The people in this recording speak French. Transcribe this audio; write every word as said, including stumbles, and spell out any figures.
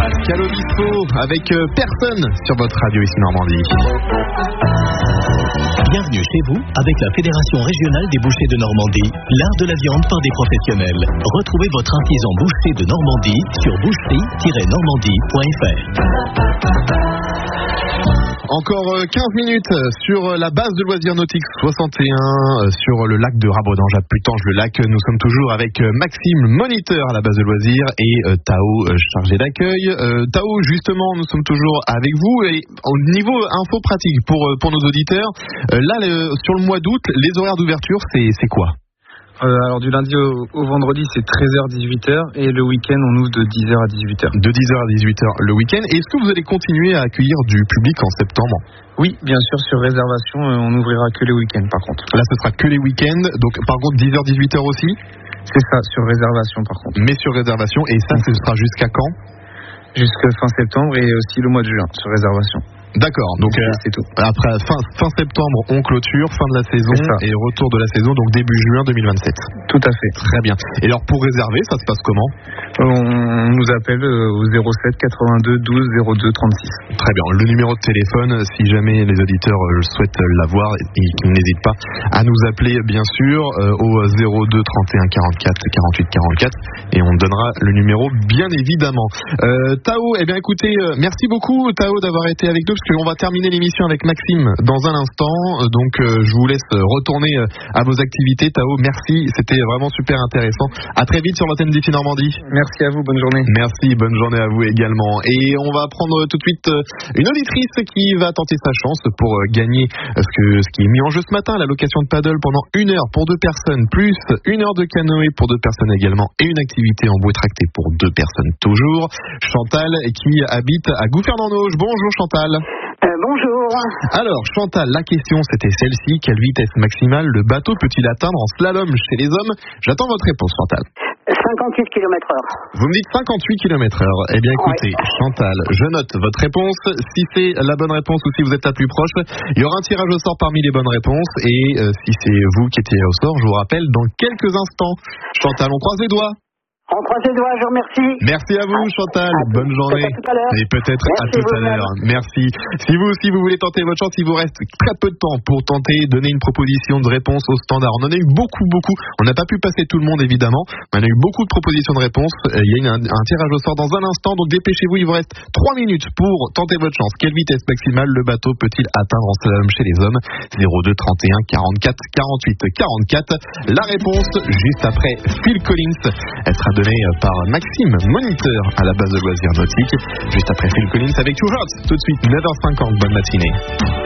Pascal Obispo avec euh, Personne sur votre radio ici Normandie. Bienvenue chez vous avec la Fédération régionale des bouchers de Normandie, l'art de la viande par des professionnels. Retrouvez votre artisan boucher de Normandie sur boucherie tiret normandie point f r. Encore quinze minutes sur la base de loisirs nautiques soixante et un sur le lac de Rabodange à Putange-le-Lac. Nous sommes toujours avec Maxime, moniteur à la base de loisirs, et Tao, chargé d'accueil. Euh, Tao, justement, nous sommes toujours avec vous. Et au niveau info pratique pour, pour nos auditeurs, euh, là, le, sur le mois d'août, les horaires d'ouverture, c'est, c'est quoi ? Euh, alors du lundi au, au vendredi c'est treize heures à dix-huit heures et le week-end on ouvre de dix heures à dix-huit heures. De dix heures à dix-huit heures le week-end. Est-ce que vous allez continuer à accueillir du public en septembre ? Oui, bien sûr, sur réservation, euh, on n'ouvrira que les week-ends par contre. Là ce sera que les week-ends, donc par contre dix heures à dix-huit heures aussi ? C'est ça, sur réservation par contre. Mais sur réservation, et ça ce sera jusqu'à quand ? Jusqu'à fin septembre et aussi le mois de juin sur réservation. D'accord, donc euh, c'est tout. Après fin, fin septembre, on clôture, fin de la saison et retour de la saison, donc début juin deux mille vingt-sept. Tout à fait. Très bien. Et alors pour réserver, ça se passe comment ? On nous appelle au zéro sept quatre-vingt-deux douze zéro deux trente-six. Très bien. Le numéro de téléphone, si jamais les auditeurs souhaitent l'avoir, ils n'hésitent pas à nous appeler, bien sûr, au zéro deux trente et un quarante-quatre quarante-huit quarante-quatre, et on donnera le numéro, bien évidemment. Euh, Tao, eh bien écoutez, merci beaucoup Tao d'avoir été avec nous, parce qu'on va terminer l'émission avec Maxime dans un instant, donc euh, je vous laisse retourner à vos activités. Tao, merci, c'était vraiment super intéressant. À très vite sur l'antenne d'I F I Normandie. Merci à vous, bonne journée. Merci, bonne journée à vous également. Et on va prendre tout de suite une auditrice qui va tenter sa chance pour gagner ce, que, ce qui est mis en jeu ce matin, la location de paddle pendant une heure pour deux personnes, plus une heure de canoë pour deux personnes également, et une activité en bouée tractée pour deux personnes toujours. Chantal, qui habite à Gouffern-en-Auge. Bonjour Chantal. Euh, bonjour. Alors Chantal, la question c'était celle-ci: quelle vitesse maximale le bateau peut-il atteindre en slalom chez les hommes? J'attends votre réponse Chantal. cinquante-huit kilomètres heure. Vous me dites cinquante-huit kilomètres heure. Eh bien écoutez, ouais. Chantal, je note votre réponse. Si c'est la bonne réponse ou si vous êtes la plus proche, il y aura un tirage au sort parmi les bonnes réponses. Et euh, si c'est vous qui êtes tiré au sort, je vous rappelle dans quelques instants. Chantal, on croise les doigts. On croise les doigts, je vous remercie. Merci à vous Chantal, à bonne tout, journée. Peut-être à tout à l'heure. Et peut-être Merci à tout à l'heure. Merci. Si vous aussi vous voulez tenter votre chance, il vous reste très peu de temps pour tenter, donner une proposition de réponse au standard. On en a eu beaucoup, beaucoup. On n'a pas pu passer tout le monde évidemment. On a eu beaucoup de propositions de réponse. Il y a un, un tirage au sort dans un instant, donc dépêchez-vous, il vous reste trois minutes pour tenter votre chance. Quelle vitesse maximale le bateau peut-il atteindre en slalom chez les hommes? zéro deux trente et un quarante-quatre quarante-huit quarante-quatre. La réponse juste après Phil Collins. Elle sera donnée par Maxime, moniteur à la base de loisirs nautiques. Juste après Phil Collins avec Two Hearts. Tout de suite, neuf heures cinquante. Bonne matinée.